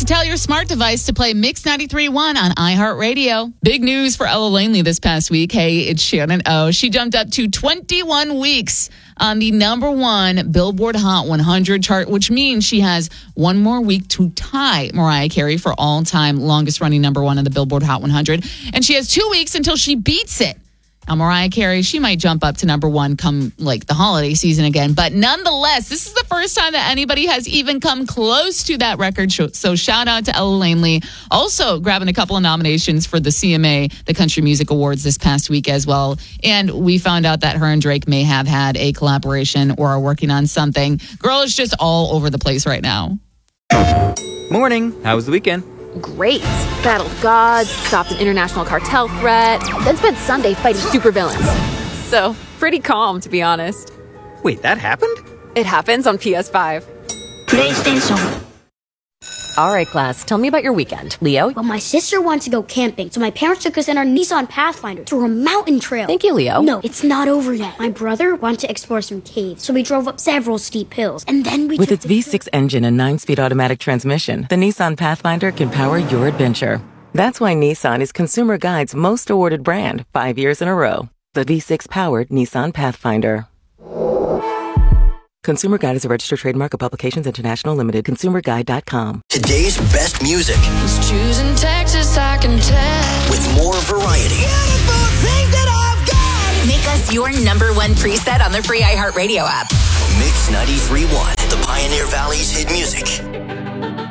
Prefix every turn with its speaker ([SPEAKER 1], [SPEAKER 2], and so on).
[SPEAKER 1] tell your smart device to play Mix 93.1 on iHeartRadio. Big news for Ella Langley this past week. Hey, it's Shannon O. She jumped up to 21 weeks on the number one Billboard Hot 100 chart, which means she has one more week to tie Mariah Carey for all-time longest-running number one on the Billboard Hot 100. And she has 2 weeks until she beats it. Now, Mariah Carey, she might jump up to number one come like the holiday season again. But nonetheless, this is the first time that anybody has even come close to that record. So shout out to Ella Langley. Also grabbing a couple of nominations for the CMA, the Country Music Awards this past week as well. And we found out that her and Drake may have had a collaboration or are working on something. Girl is just all over the place right now.
[SPEAKER 2] Morning. How was the weekend?
[SPEAKER 3] Great. Battled gods, stopped an international cartel threat, then spent Sunday fighting supervillains. So, pretty calm, to be honest.
[SPEAKER 2] Wait, that happened?
[SPEAKER 3] It happens on PS5.
[SPEAKER 4] PlayStation.
[SPEAKER 5] All right, class, tell me about your weekend. Leo?
[SPEAKER 4] Well, my sister wants to go camping, so my parents took us in our Nissan Pathfinder through a mountain trail.
[SPEAKER 5] Thank you, Leo.
[SPEAKER 4] No, it's not over yet. My brother wanted to explore some caves, so we drove up several steep hills, and then we
[SPEAKER 6] With its V6 engine and 9-speed automatic transmission, the Nissan Pathfinder can power your adventure. That's why Nissan is Consumer Guide's most awarded brand 5 years in a row. The V6-powered Nissan Pathfinder. Consumer Guide is a registered trademark of Publications International Limited. ConsumerGuide.com.
[SPEAKER 7] Today's best music.
[SPEAKER 8] He's choosing Texas, I can tell.
[SPEAKER 7] With more variety.
[SPEAKER 8] Beautiful things that I've got.
[SPEAKER 9] Make us your number one preset on the free iHeartRadio app.
[SPEAKER 7] Mix 93.1, the Pioneer Valley's hit music.